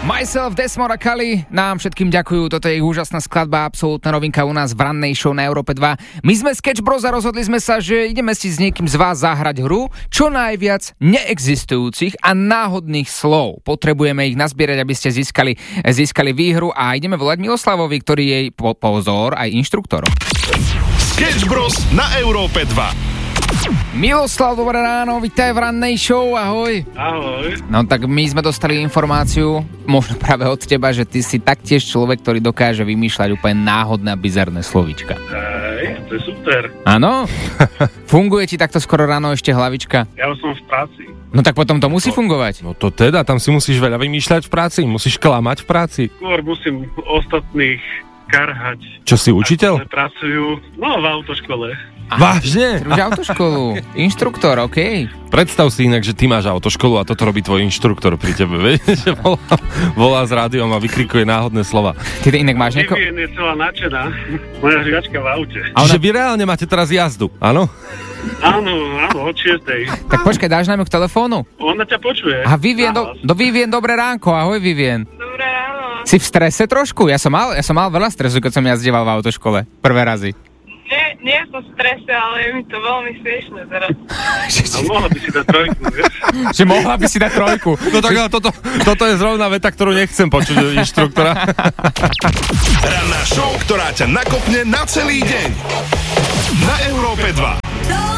Myself, Desmond a Kali nám všetkým ďakujú, toto je ich úžasná skladba, absolútna novinka u nás v rannej show na Európe 2. My sme Sketch Bros a rozhodli sme sa, že ideme si s niekým z vás zahrať hru čo najviac neexistujúcich a náhodných slov. Potrebujeme ich nazbierať, aby ste získali výhru a ideme volať Miloslavovi, ktorý je pozor aj inštruktor. Sketch Bros na Európe 2. Miloslav, dobré ráno, vítaj v rannej show, ahoj. Ahoj. No tak my sme dostali informáciu, možno práve od teba, že ty si taktiež človek, ktorý dokáže vymýšľať úplne náhodné a bizarné slovíčka. Hej, to je super. Áno? Funguje ti takto skoro ráno ešte hlavička? Ja už som v práci. No tak potom to musí fungovať. No to teda, tam si musíš veľa vymýšľať v práci, musíš klamať v práci. Skôr musím ostatných karhať. Čo si učiteľ? Ale pracujú, v autoškole. Vážne? Už autoškolu, inštruktor, okej. Predstav si inak, že ty máš autoškolu a toto robí tvoj inštruktor pri tebe, vieš? Že volá s rádiom a vykrikuje náhodné slova. Ty inak máš nieko... Vivien je celá nadšená. Moja žiačka v aute. Čiže vy reálne máte teraz jazdu, áno? Áno, od 6:00. Tak počkaj, dáš nám ju k telefónu? Ona ťa počuje. A Vivien, Vivien, dobré ránko, ahoj Vivien. Dobré ráno. Si v strese trošku? Ja som mal veľa stresu, keď som jazdieval v autoškole. Prvé razy. Nie som v strese, ale je mi to veľmi smiešné teraz. A mohla by si dať trojku, vieš? Že mohla by si dať trojku. No tak ale toto je zrovna veta, ktorú nechcem počuť od inštruktora. Ranná show, ktorá ťa nakopne na celý deň. Na Európe 2.